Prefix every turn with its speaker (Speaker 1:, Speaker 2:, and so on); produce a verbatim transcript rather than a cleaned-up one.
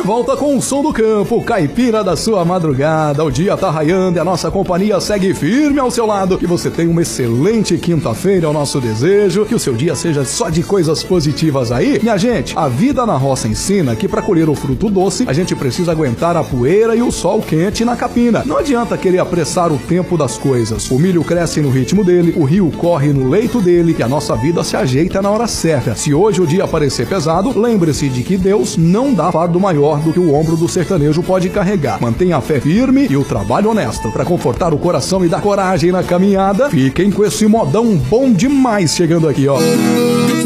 Speaker 1: volta com o som do campo, caipira da sua madrugada. O dia tá raiando e a nossa companhia segue firme ao seu lado. Que você tenha uma excelente quinta-feira, é o nosso desejo. Que o seu dia seja só de coisas positivas aí. Minha gente, a vida na roça ensina que para colher o fruto doce, a gente precisa aguentar a poeira e o sol quente na capina. Não adianta querer apressar o tempo das coisas. O milho cresce no ritmo dele, o rio corre no leito dele e a nossa vida se ajeita na hora certa. Se hoje o dia parecer pesado, lembre-se de que Deus não dá fardo maior do que o ombro do sertanejo pode carregar. Mantenha a fé firme e o trabalho honesto. Para confortar o coração e dar coragem na caminhada, fiquem com esse modão bom demais chegando aqui, ó.